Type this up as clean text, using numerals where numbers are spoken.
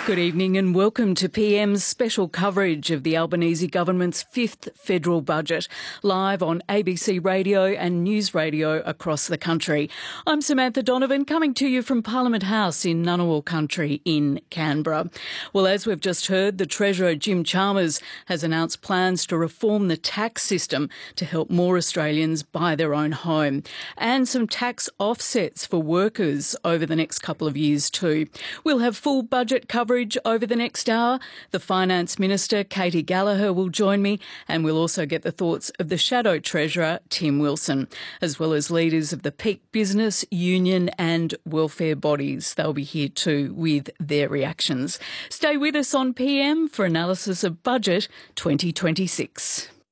Good evening and welcome to PM's special coverage of the Albanese government's fifth federal budget, live on ABC Radio and News Radio across the country. I'm Samantha Donovan, coming to you from Parliament House in Ngunnawal Country in Canberra. Well, as we've just heard, the Treasurer Jim Chalmers has announced plans to reform the tax system to help more Australians buy their own home, and some tax offsets for workers over the next couple of years too. We'll have full budget coverage over the next hour. The Finance Minister, Katie Gallagher, will join me, and we'll also get the thoughts of the Shadow Treasurer, Tim Wilson, as well as leaders of the peak business, union and welfare bodies. They'll be here too with their reactions. Stay with us on PM for analysis of Budget 2026.